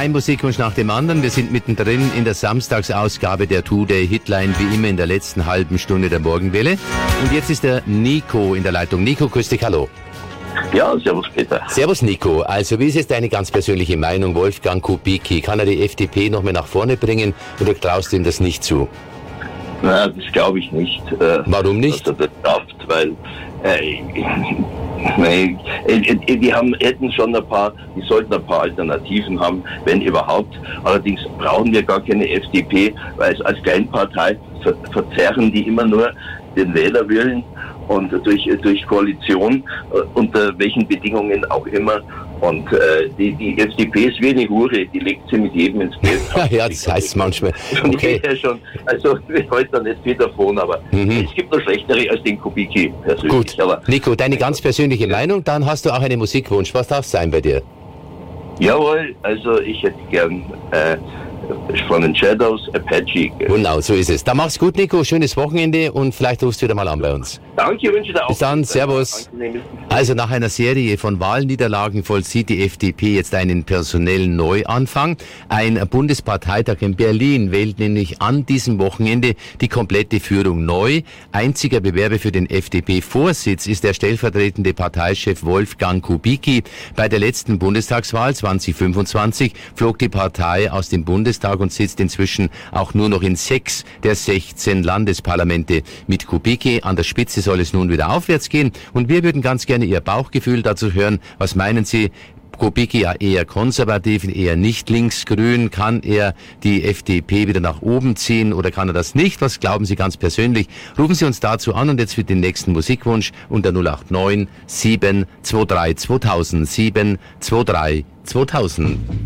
ein Musikwunsch nach dem anderen. Wir sind mittendrin in der Samstagsausgabe der Today Hitline, wie immer in der letzten halben Stunde der Morgenwelle. Und jetzt ist der Nico in der Leitung. Nico, grüß dich, hallo. Ja, servus Peter. Servus Nico. Also wie ist jetzt deine ganz persönliche Meinung? Wolfgang Kubicki, kann er die FDP noch mehr nach vorne bringen oder traust du ihm das nicht zu? Na, das glaube ich nicht. Warum nicht? Dass er das schafft, weil die sollten ein paar Alternativen haben, wenn überhaupt. Allerdings brauchen wir gar keine FDP, weil es als Kleinpartei verzerren die immer nur den Wählerwillen und durch Koalition, unter welchen Bedingungen auch immer. Und die FDP ist wie eine Hure, die legt sie mit jedem ins Geld. Ja, das heißt manchmal. Okay. Schon, also wir heute da nicht viel davon, aber es gibt noch schlechtere als den Kubicki persönlich. Gut, aber Nico, deine ganz persönliche Meinung, dann hast du auch einen Musikwunsch. Was darf es sein bei dir? Jawohl, also ich hätte gern von den Shadows Apache. Genau, so ist es. Dann mach's gut, Nico. Schönes Wochenende und vielleicht rufst du wieder mal an bei uns. Danke, wünsche dir auch. Bis dann, servus. Also nach einer Serie von Wahlniederlagen vollzieht die FDP jetzt einen personellen Neuanfang. Ein Bundesparteitag in Berlin wählt nämlich an diesem Wochenende die komplette Führung neu. Einziger Bewerber für den FDP-Vorsitz ist der stellvertretende Parteichef Wolfgang Kubicki. Bei der letzten Bundestagswahl 2025 flog die Partei aus dem Bundestag und sitzt inzwischen auch nur noch in 6 der 16 Landesparlamente. Mit Kubicki an der Spitze soll es nun wieder aufwärts gehen und wir würden ganz gerne Ihr Bauchgefühl dazu hören. Was meinen Sie? Kubicki ja eher konservativ, eher nicht linksgrün. Kann er die FDP wieder nach oben ziehen oder kann er das nicht? Was glauben Sie ganz persönlich? Rufen Sie uns dazu an und jetzt für den nächsten Musikwunsch unter 089 723 2000 723 2000.